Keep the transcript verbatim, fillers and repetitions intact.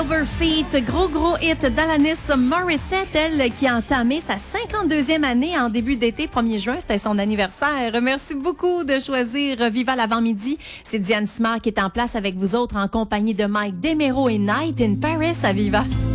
Feet, gros gros hit d'Alanis Morissette, elle qui a entamé sa cinquante-deuxième année en début d'été, premier juin, c'était son anniversaire. Merci beaucoup de choisir Viva l'avant-midi. C'est Diane Simard qui est en place avec vous autres en compagnie de Mike Desméraud et Night in Paris à Viva.